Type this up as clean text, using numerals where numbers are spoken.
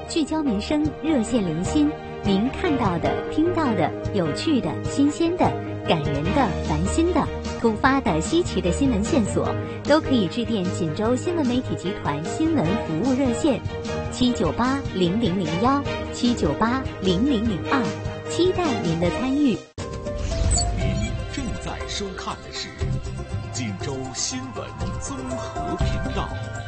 聚焦民生，热线零星，您看到的、听到的、有趣的、新鲜的、感人的、烦心的、突发的、稀奇的新闻线索，都可以致电锦州新闻媒体集团新闻服务热线798-0001，798-0002，期待您的参与。 您正在收看的是锦州新闻综合频道。